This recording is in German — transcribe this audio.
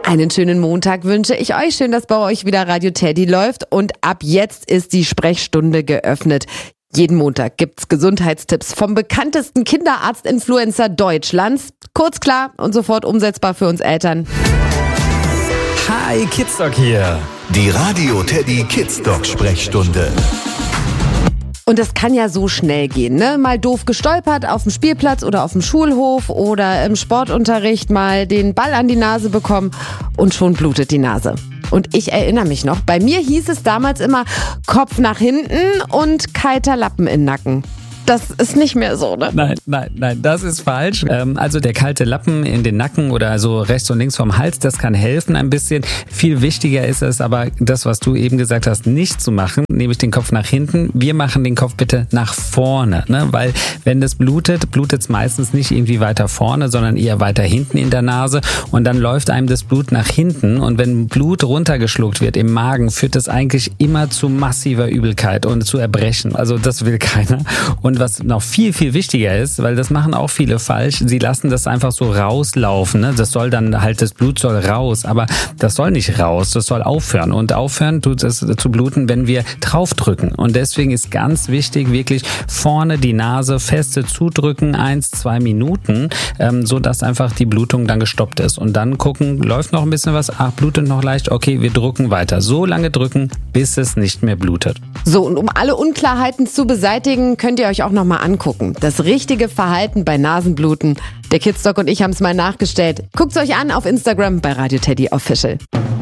Einen schönen Montag wünsche ich euch. Schön, dass bei euch wieder Radio Teddy läuft. Und ab jetzt ist die Sprechstunde geöffnet. Jeden Montag gibt's Gesundheitstipps vom bekanntesten Kinderarzt-Influencer Deutschlands. Kurz, klar und sofort umsetzbar für uns Eltern. Hi, Kidsdoc hier. Die Radio Teddy Kidsdoc Sprechstunde. Und das kann ja so schnell gehen, ne? Mal doof gestolpert auf dem Spielplatz oder auf dem Schulhof oder im Sportunterricht mal den Ball an die Nase bekommen und schon blutet die Nase. Und ich erinnere mich noch, bei mir hieß es damals immer Kopf nach hinten und kalter Lappen im Nacken. Das ist nicht mehr so, ne? Nein, das ist falsch. Also der kalte Lappen in den Nacken oder so rechts und links vom Hals, das kann helfen ein bisschen. Viel wichtiger ist es aber, das, was du eben gesagt hast, nicht zu machen, nämlich den Kopf nach hinten. Wir machen den Kopf bitte nach vorne, ne? Weil wenn das blutet es meistens nicht irgendwie weiter vorne, sondern eher weiter hinten in der Nase und dann läuft einem das Blut nach hinten und wenn Blut runtergeschluckt wird im Magen, führt das eigentlich immer zu massiver Übelkeit und zu Erbrechen. Also das will keiner. Und was noch viel, viel wichtiger ist, weil das machen auch viele falsch, sie lassen das einfach so rauslaufen. Ne? Das soll dann halt, das Blut soll raus, aber das soll nicht raus, das soll aufhören. Und aufhören tut es zu bluten, wenn wir draufdrücken. Und deswegen ist ganz wichtig, wirklich vorne die Nase feste zudrücken, 1-2 Minuten, sodass einfach die Blutung dann gestoppt ist. Und dann gucken, läuft noch ein bisschen was, blutet noch leicht, okay, wir drücken weiter. So lange drücken, bis es nicht mehr blutet. So, und um alle Unklarheiten zu beseitigen, könnt ihr euch auch nochmal angucken. Das richtige Verhalten bei Nasenbluten. Der Kidsdoc und ich haben es mal nachgestellt. Guckt's euch an auf Instagram bei Radio Teddy Official.